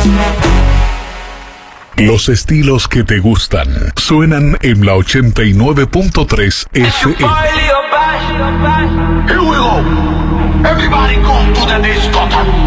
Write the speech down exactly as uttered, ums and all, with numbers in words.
Los estilos que te gustan suenan en la ochenta y nueve punto tres F M. Here we go. Everybody go to the discotheque.